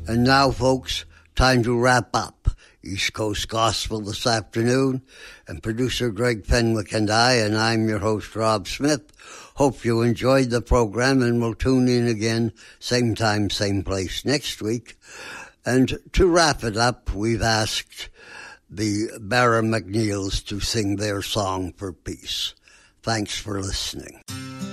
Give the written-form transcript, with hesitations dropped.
And now, folks, time to wrap up East Coast Gospel this afternoon. And producer Greg Fenwick and I'm your host, Rob Smith. Hope you enjoyed the program, and we'll tune in again, same time, same place next week. And to wrap it up, we've asked the Barra McNeils to sing their song for peace. Thanks for listening.